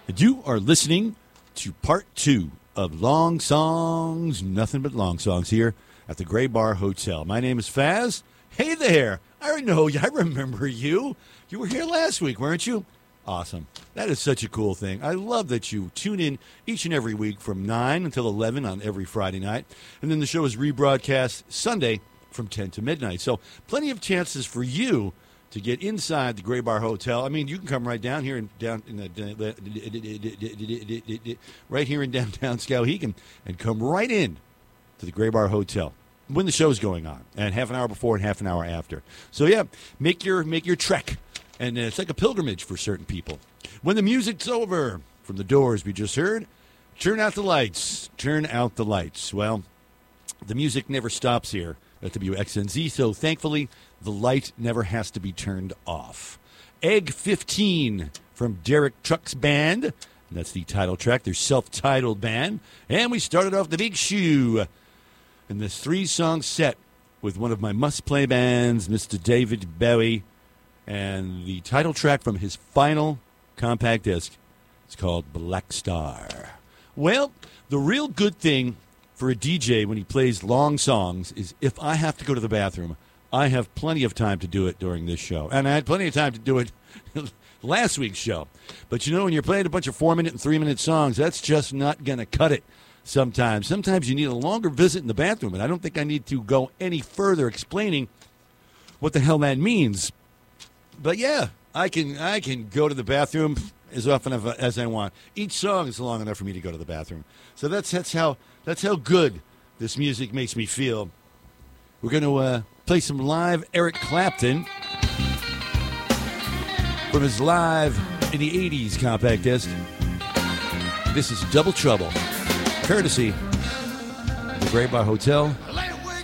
You are listening to part 2 of Long Songs, nothing but long songs here at the Gray Bar Hotel. My name is Faz. Hey there. I know you. I remember you. You were here last week, weren't you? Awesome. That is such a cool thing. I love that you tune in each and every week from 9 until 11 on every Friday night. And then the show is rebroadcast Sunday from 10 to midnight. So plenty of chances for you to get inside the Gray Bar Hotel. I mean, you can come right down here right here in downtown Skowhegan and come right in to the Gray Bar Hotel when the show's going on, and half an hour before and half an hour after. So yeah, make your trek, and it's like a pilgrimage for certain people. When the music's over from the Doors we just heard, turn out the lights. Turn out the lights. Well, the music never stops here at WXNZ, so thankfully the light never has to be turned off. Egg 15 from Derek Trucks Band. And that's the title track, their self-titled band. And we started off the Big Shoe in this 3-song set with one of my must-play bands, Mr. David Bowie, and the title track from his final compact disc. It's called Black Star. Well, the real good thing for a DJ when he plays long songs is if I have to go to the bathroom, I have plenty of time to do it during this show. And I had plenty of time to do it last week's show. But you know, when you're playing a bunch of 4-minute and 3-minute songs, that's just not going to cut it sometimes. Sometimes you need a longer visit in the bathroom, and I don't think I need to go any further explaining what the hell that means. But yeah, I can go to the bathroom as often as I want. Each song is long enough for me to go to the bathroom. So that's how good this music makes me feel. We're going to play some live Eric Clapton from his live in the 80s compact disc. This is Double Trouble, courtesy of the Gray Bar Hotel